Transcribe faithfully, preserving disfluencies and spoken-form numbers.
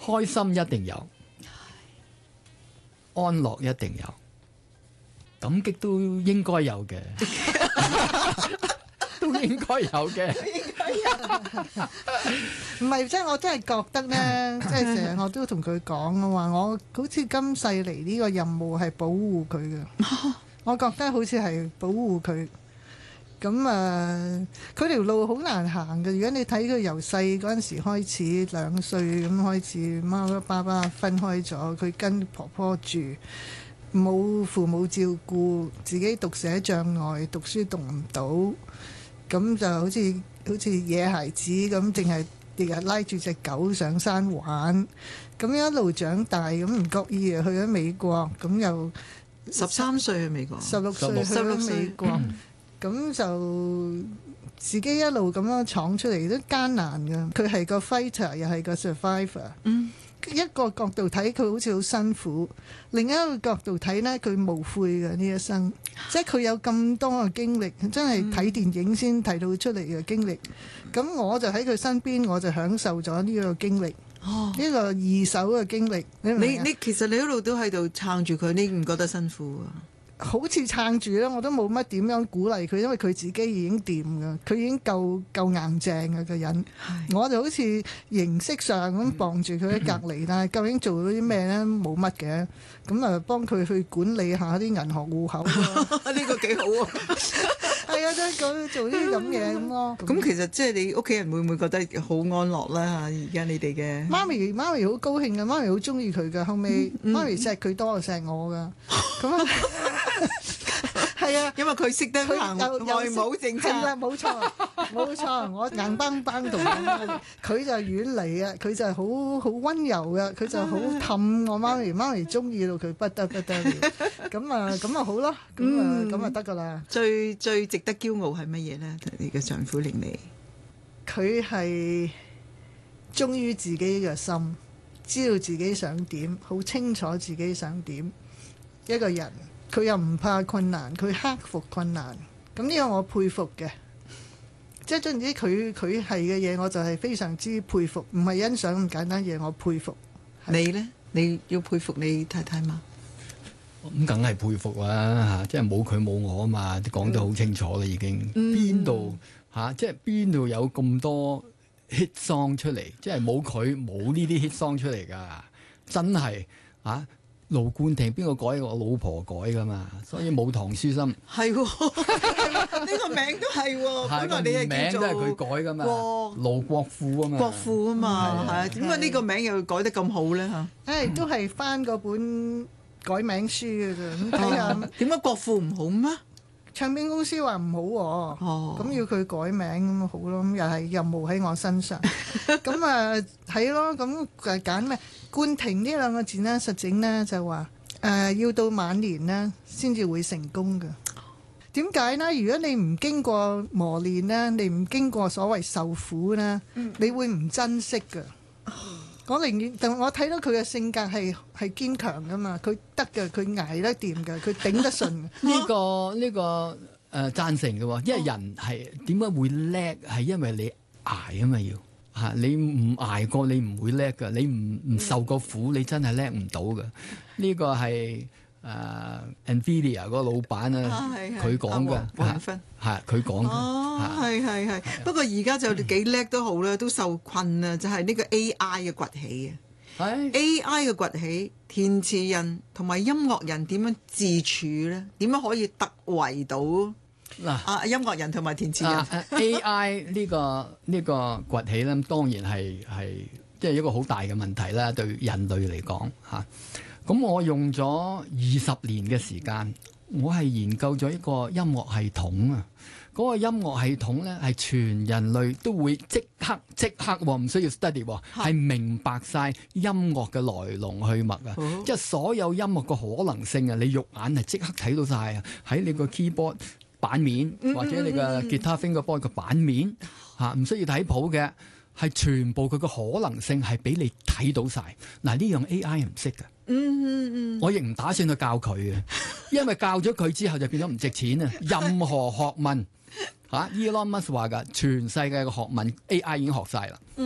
開心一定有，安樂一定有，感激都應該有嘅，都應該有嘅。 唔係，即係我真係覺得呢，即係成日我都同佢講啊話，我好似今世嚟呢個任務係保護佢嘅，我覺得好似係保護佢。咁啊，佢條路好難行嘅。如果你睇佢由細嗰陣時開始，兩歲咁開始，媽媽爸爸分開咗，佢跟婆婆住，冇父母照顧，自己讀寫障礙，讀書讀唔到，咁就好似好似野孩子咁，淨係日日拉住隻狗上山玩，咁一路長大，咁唔覺意啊去咗美國，咁又十三歲去美國， 十六歲去咗美國。咁就自己一路咁樣闖出嚟都艱難㗎。佢係個 fighter，又係個 survivor。嗯，一個角度睇佢好似好辛苦，另一個角度睇呢，佢無悔嘅呢一生。即係佢有咁多嘅經歷，真係睇電影先睇到出嚟嘅經歷。咁、嗯、我就喺佢身邊，我就享受咗呢個經歷。哦，呢個二手嘅經歷。你你，你其實你一路都喺度撐住佢，你唔覺得辛苦啊？ 好似撐住啦，我都冇乜點樣鼓勵佢，因為佢自己已經掂㗎，佢已經夠夠硬淨嘅個人。我就好似形式上咁傍住佢喺隔離，但係究竟做到啲咩呢？冇乜嘅。咁啊，幫佢去管理下啲銀行戶口。 呢個幾好啊！ 係啊，真係做啲咁嘢咁咯。 咁其實即係你屋企人會唔會覺得好安樂啦？而家你哋嘅媽咪媽咪好高興嘅，媽咪好中意佢嘅。後尾媽咪錫佢多過錫我㗎。咁啊。係啊， 因為佢識得行外母政策。 係啦，冇錯冇錯，我硬邦邦同佢就遠離啊，佢就係好好溫柔嘅，佢就好氹我媽咪，媽咪中意到佢不得不得了。咁啊咁啊好咯，咁啊咁啊得噶啦。 最最值得驕傲係乜嘢咧？你嘅丈夫令你， 佢係忠於自己嘅心，知道自己想點，好清楚自己想點。一個人。佢又唔怕困難，佢克服困難，咁呢個我佩服嘅。即係總之佢佢係嘅嘢，我就係非常之佩服，唔係欣賞咁簡單嘢，我佩服。 你呢？你要佩服你太太嗎？ 咁梗係佩服啦嚇，即係冇佢冇我啊嘛，講得好清楚啦已經。邊度嚇？即係邊度有咁多 hit song 出嚟？即係冇佢冇呢啲 hit song 出嚟㗎，真係啊！盧冠廷邊個改？我老婆改噶嘛，所以冇唐書琛係喎，呢個名都係喎，本來你係叫做名都係佢改噶嘛，盧國富啊嘛， 國富啊嘛，係啊，點解呢個名又改得咁好咧嚇？ 誒，都係翻嗰本改名書嘅啫，咁睇下點解國富唔好咩？ 唱片公司話唔好喎，咁、哦、要佢改名咁好咯，咁又係任務喺我身上，咁啊係咯，咁就揀咩？冠廷呢兩個字呢，實整呢就話誒、呃、要到晚年呢先至會成功嘅。點解呢？如果你唔經過磨練呢，你唔經過所謂受苦呢，嗯、你會唔珍惜嘅。我寧願，但我睇到佢嘅性格係係堅強噶嘛，佢得嘅，佢捱得掂嘅，佢頂得順。呢、 呢個呢、呢個誒、呃、贊成嘅喎，因為人係點解會叻？係因為你捱啊嘛要嚇，你唔捱過你唔會叻㗎，你唔唔受過苦你真係叻唔到㗎。呢個係。誒、uh, Nvidia 嗰個老闆啊，佢講嘅，係佢講嘅， 哦，係係係。不過而家就幾叻都好啦，都受困啊，就係、是、呢個 A I 嘅崛起啊。係 A I 嘅崛起，填詞人同埋音樂人點樣自處咧？點樣可以突圍到嗱啊音樂人同埋填詞人、 啊、A I 呢、呢個呢、呢個崛起咧，當然係係即係一個好大嘅問題啦，對人類嚟講嚇。咁我用咗二十年嘅時間，我係研究咗一個音樂系統啊！嗰、嗰個音樂系統咧係全人類都會即刻即刻喎，唔需要 study 喎，係明白晒音樂嘅來龍去脈啊！哦、即係所有音樂嘅可能性啊，你肉眼係即刻睇到晒啊！喺你個 keyboard 版面或者你個吉他 fingerboard 嘅版面嚇，唔需要睇譜嘅。係全部佢個可能性係俾你睇到晒。嗱，呢樣 A I 唔識嘅，嗯嗯嗯，我亦唔打算去教佢嘅，因為教咗佢之後就變咗唔值錢啊！任何學問嚇，Elon Musk 話㗎，全世界嘅學問 A I 已經學晒啦。